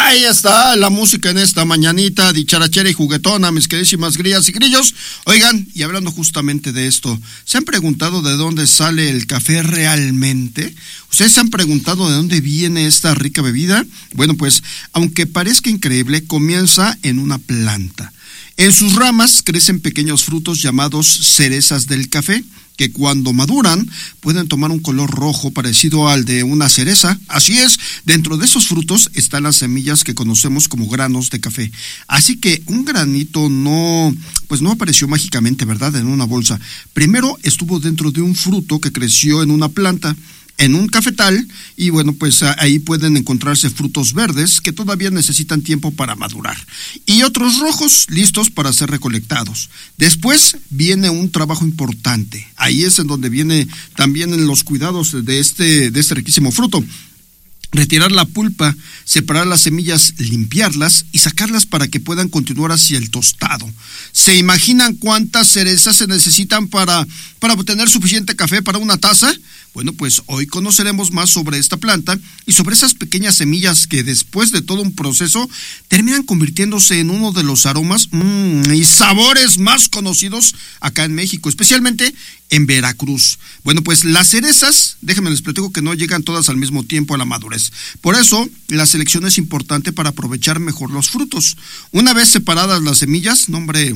Ahí está la música en esta mañanita dicharachera y juguetona, mis queridísimas grillas y grillos. Oigan, y hablando justamente de esto, ¿se han preguntado de dónde sale el café realmente? ¿Ustedes se han preguntado de dónde viene esta rica bebida? Bueno, pues, aunque parezca increíble, comienza en una planta. En sus ramas crecen pequeños frutos llamados cerezas del café, que cuando maduran pueden tomar un color rojo parecido al de una cereza. Así es, dentro de esos frutos están las semillas que conocemos como granos de café. Así que un granito no apareció mágicamente, ¿verdad?, en una bolsa. Primero estuvo dentro de un fruto que creció en una planta, en un cafetal, y bueno, pues ahí pueden encontrarse frutos verdes que todavía necesitan tiempo para madurar, y otros rojos listos para ser recolectados. Después viene un trabajo importante. Ahí es en donde viene también en los cuidados de este riquísimo fruto. Retirar la pulpa, separar las semillas, limpiarlas y sacarlas para que puedan continuar hacia el tostado. ¿Se imaginan cuántas cerezas se necesitan para obtener suficiente café para una taza? Bueno, pues hoy conoceremos más sobre esta planta y sobre esas pequeñas semillas que después de todo un proceso terminan convirtiéndose en uno de los aromas y sabores más conocidos acá en México, especialmente en Veracruz. Bueno, pues las cerezas, déjenme les platico que no llegan todas al mismo tiempo a la madurez. Por eso, la selección es importante para aprovechar mejor los frutos. Una vez separadas las semillas,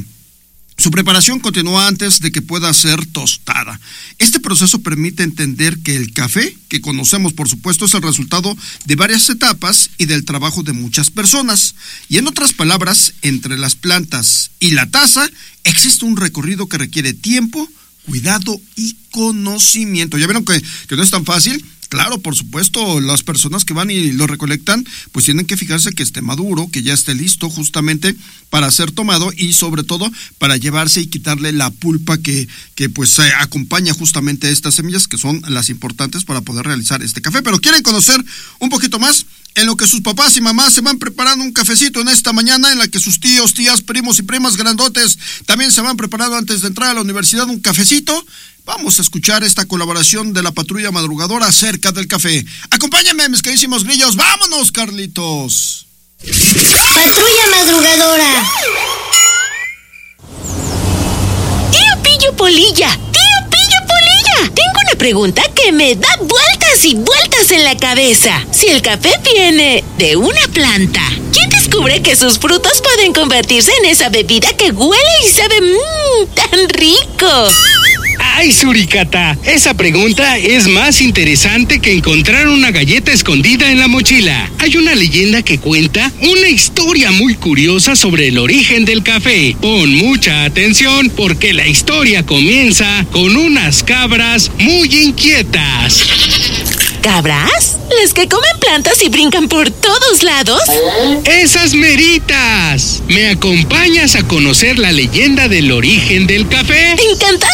su preparación continúa antes de que pueda ser tostada. Este proceso permite entender que el café, que conocemos por supuesto, es el resultado de varias etapas y del trabajo de muchas personas. Y en otras palabras, entre las plantas y la taza, existe un recorrido que requiere tiempo, cuidado y conocimiento. ¿Ya vieron que no es tan fácil? Claro, por supuesto, las personas que van y lo recolectan, pues tienen que fijarse que esté maduro, que ya esté listo justamente para ser tomado y sobre todo para llevarse y quitarle la pulpa que pues acompaña justamente a estas semillas, que son las importantes para poder realizar este café. Pero ¿quieren conocer un poquito más? En lo que sus papás y mamás se van preparando un cafecito en esta mañana, en la que sus tíos, tías, primos y primas grandotes también se van preparando antes de entrar a la universidad un cafecito. Vamos a escuchar esta colaboración de la Patrulla Madrugadora acerca del café. Acompáñenme, mis queridísimos grillos. ¡Vámonos, Carlitos! Patrulla Madrugadora. ¡Tío Pillo Polilla! ¡Tío Pillo Polilla! Tengo una pregunta que me da vueltas y vueltas en la cabeza. Si el café viene de una planta, ¿quién descubre que sus frutos pueden convertirse en esa bebida que huele y sabe tan rico? ¡Ay, Suricata! Esa pregunta es más interesante que encontrar una galleta escondida en la mochila. Hay una leyenda que cuenta una historia muy curiosa sobre el origen del café. Pon mucha atención porque la historia comienza con unas cabras muy inquietas. ¿Cabras? ¿Las que comen plantas y brincan por todos lados? ¡Esas meritas! ¿Me acompañas a conocer la leyenda del origen del café? ¡Encantada!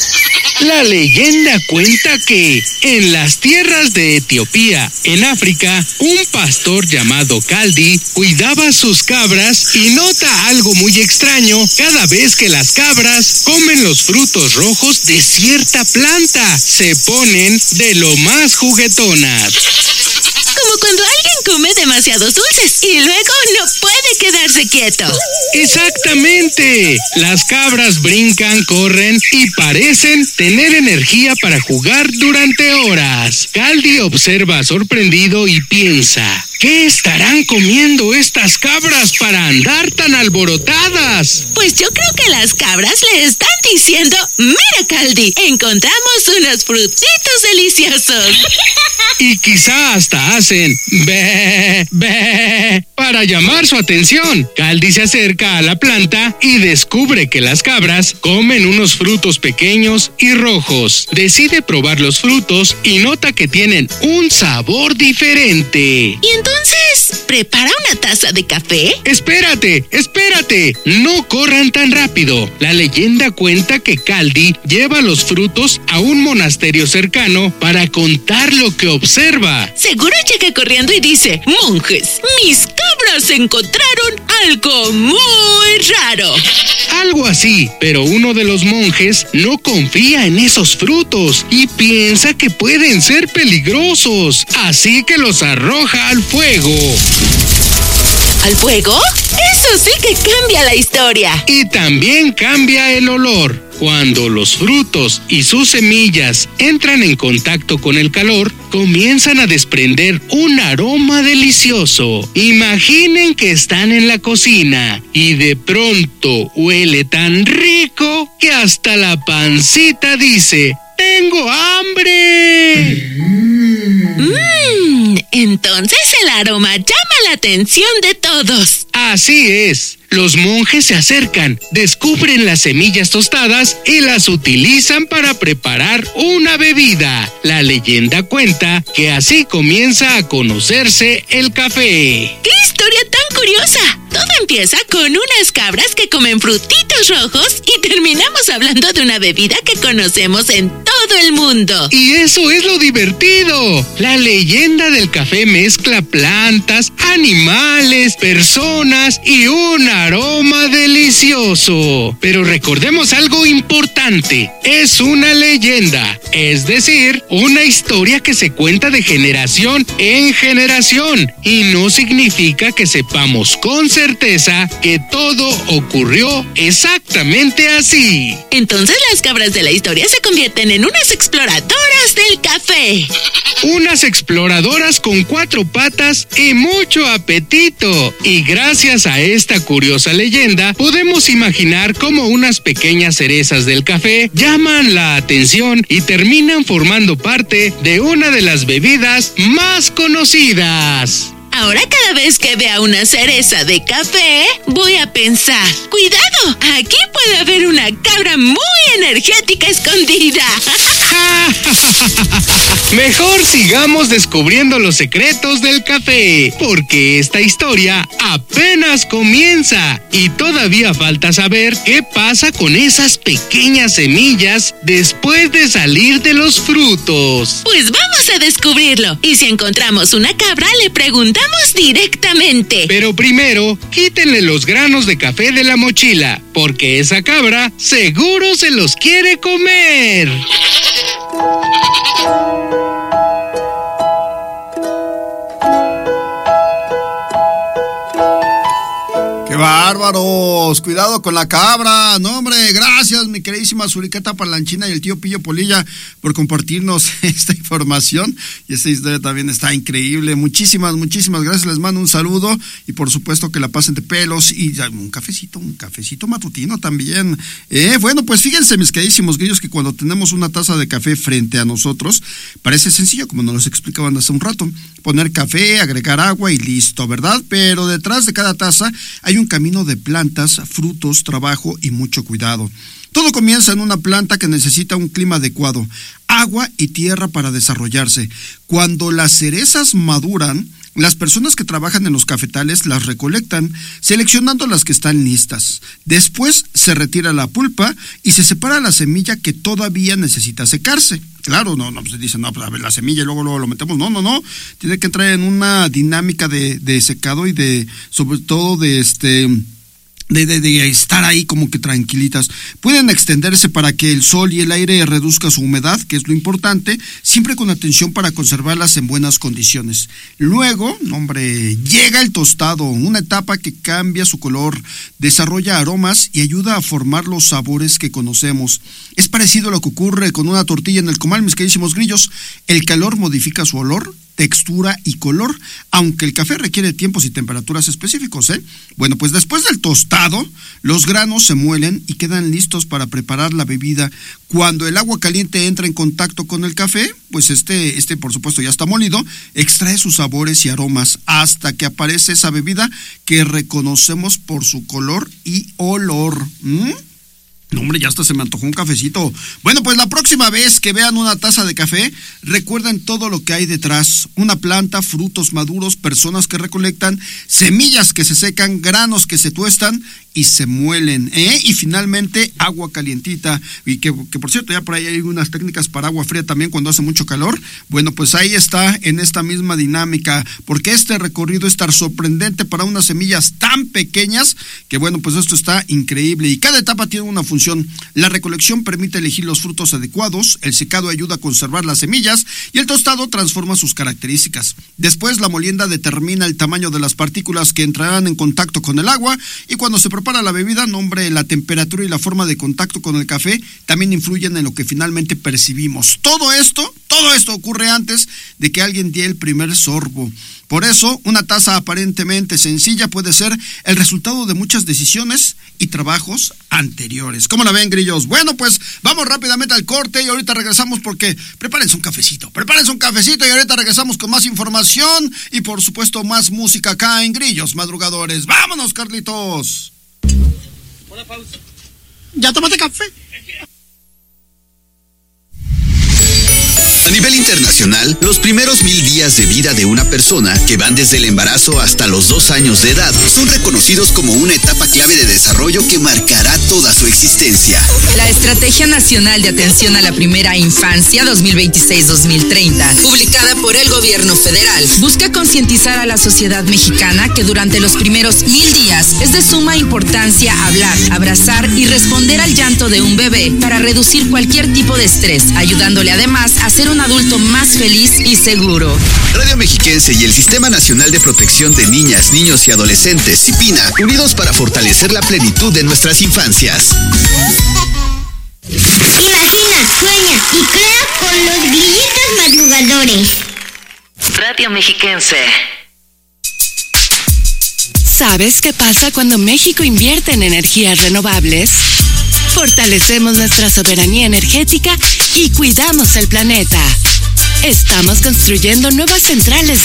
La leyenda cuenta que en las tierras de Etiopía, en África, un pastor llamado Caldi cuidaba sus cabras y nota algo muy extraño cada vez que las cabras comen los frutos rojos de cierta planta. Se ponen de lo más juguetonas. Como cuando alguien come demasiados dulces y luego no puede quedarse quieto. ¡Exactamente! Las cabras brincan, corren y parecen tener energía para jugar durante horas. Caldi observa sorprendido y piensa: ¿qué estarán comiendo estas cabras para andar tan alborotadas? Pues yo creo que las cabras le están diciendo: mira, Caldi, encontramos unos frutitos deliciosos. Y quizá hasta hacen bé, bé, para llamar su atención. Caldi se acerca a la planta y descubre que las cabras comen unos frutos pequeños y rojos. Decide probar los frutos y nota que tienen un sabor diferente. ¿Y entonces prepara una taza de café? ¡Espérate! No corran tan rápido. La leyenda cuenta que Caldi lleva los frutos a un monasterio cercano para contar lo que observa. Seguro llega corriendo y dice: monjes, mis cabras encontraron algo muy raro. Algo así, pero uno de los monjes no confía en esos frutos y piensa que pueden ser peligrosos, así que los arroja al fuego. ¿Al fuego? Eso sí que cambia la historia. Y también cambia el olor. Cuando los frutos y sus semillas entran en contacto con el calor, comienzan a desprender un aroma delicioso. Imaginen que están en la cocina y de pronto huele tan rico que hasta la pancita dice: ¡tengo hambre! Entonces el aroma llama la atención de todos. Así es. Los monjes se acercan, descubren las semillas tostadas y las utilizan para preparar una bebida. La leyenda cuenta que así comienza a conocerse el café. ¡Qué historia tan curiosa! Todo empieza con unas cabras que comen frutitos rojos y terminamos hablando de una bebida que conocemos en todo el mundo. Y eso es lo divertido. La leyenda del café mezcla plantas, animales, personas y un aroma delicioso. Pero recordemos algo importante. Es una leyenda, es decir, una historia que se cuenta de generación en generación y no significa que sepamos con certeza que todo ocurrió exactamente así. Entonces las cabras de la historia se convierten en unas exploradoras del café. Unas exploradoras con 4 patas y mucho apetito. Y gracias a esta curiosa leyenda, podemos imaginar cómo unas pequeñas cerezas del café llaman la atención y terminan formando parte de una de las bebidas más conocidas. Ahora cada vez que vea una cereza de café, voy a pensar: ¡cuidado! Aquí puede haber una cabra muy energética escondida. Mejor sigamos descubriendo los secretos del café, porque esta historia apenas comienza y todavía falta saber qué pasa con esas pequeñas semillas después de salir de los frutos. Pues vamos a descubrirlo. Y si encontramos una cabra, le preguntamos directamente. Pero primero, quítenle los granos de café de la mochila, porque esa cabra seguro se los quiere comer. ¡Qué bárbaros! Cuidado con la cabra. No, hombre, gracias, mi queridísima Suriqueta Parlanchina y el tío Pillo Polilla por compartirnos esta información. Y esta historia también está increíble. Muchísimas gracias. Les mando un saludo y por supuesto que la pasen de pelos y un cafecito matutino también. Bueno, pues fíjense, mis queridísimos grillos, que cuando tenemos una taza de café frente a nosotros, parece sencillo, como nos lo explicaban hace un rato. Poner café, agregar agua y listo, ¿verdad? Pero detrás de cada taza hay un camino de plantas, frutos, trabajo y mucho cuidado. Todo comienza en una planta que necesita un clima adecuado, agua y tierra para desarrollarse. Cuando las cerezas maduran, las personas que trabajan en los cafetales las recolectan, seleccionando las que están listas. Después se retira la pulpa y se separa la semilla que todavía necesita secarse. Claro, no, pues dicen, no, pues a ver, la semilla y luego lo metemos. No. Tiene que entrar en una dinámica de secado y de, sobre todo de estar ahí como que tranquilitas. Pueden extenderse para que el sol y el aire reduzcan su humedad, que es lo importante, siempre con atención para conservarlas en buenas condiciones. Luego, llega el tostado, una etapa que cambia su color, desarrolla aromas y ayuda a formar los sabores que conocemos. Es parecido a lo que ocurre con una tortilla en el comal, mis queridísimos grillos. El calor modifica su olor, textura y color, aunque el café requiere tiempos y temperaturas específicos, Bueno, pues después del tostado, los granos se muelen y quedan listos para preparar la bebida. Cuando el agua caliente entra en contacto con el café, pues este por supuesto ya está molido, extrae sus sabores y aromas hasta que aparece esa bebida que reconocemos por su color y olor. No, hombre, ya hasta se me antojó un cafecito. Bueno, pues la próxima vez que vean una taza de café, recuerden todo lo que hay detrás. Una planta, frutos maduros, personas que recolectan, semillas que se secan, granos que se tuestan y se muelen, y finalmente agua calientita, y que por cierto ya por ahí hay unas técnicas para agua fría también cuando hace mucho calor. Bueno, pues ahí está en esta misma dinámica, porque este recorrido es tan sorprendente para unas semillas tan pequeñas, que bueno, pues esto está increíble, y cada etapa tiene una función función. La recolección permite elegir los frutos adecuados, el secado ayuda a conservar las semillas y el tostado transforma sus características. Después, la molienda determina el tamaño de las partículas que entrarán en contacto con el agua, y cuando se prepara la bebida, la temperatura y la forma de contacto con el café también influyen en lo que finalmente percibimos. Todo esto ocurre antes de que alguien dé el primer sorbo. Por eso, una taza aparentemente sencilla puede ser el resultado de muchas decisiones y trabajos anteriores. ¿Cómo la ven, grillos? Bueno, pues vamos rápidamente al corte y ahorita regresamos porque prepárense un cafecito y ahorita regresamos con más información y por supuesto más música acá en Grillos Madrugadores. ¡Vámonos, Carlitos! Una pausa. ¿Ya tomaste café? A nivel internacional, los primeros 1000 días de vida de una persona, que van desde el embarazo hasta los 2 años de edad, son reconocidos como una etapa clave de desarrollo que marcará toda su existencia. La Estrategia Nacional de Atención a la Primera Infancia 2026-2030, publicada por el Gobierno Federal, busca concientizar a la sociedad mexicana que durante los primeros 1000 días es de suma importancia hablar, abrazar y responder al llanto de un bebé para reducir cualquier tipo de estrés, ayudándole además a ser un adulto más feliz y seguro. Radio Mexiquense y el Sistema Nacional de Protección de Niñas, Niños y Adolescentes, CIPINA, unidos para fortalecer la plenitud de nuestras infancias. Imagina, sueña y crea con los Grillitos Madrugadores. Radio Mexiquense. ¿Sabes qué pasa cuando México invierte en energías renovables? Fortalecemos nuestra soberanía energética y cuidamos el planeta. Estamos construyendo nuevas centrales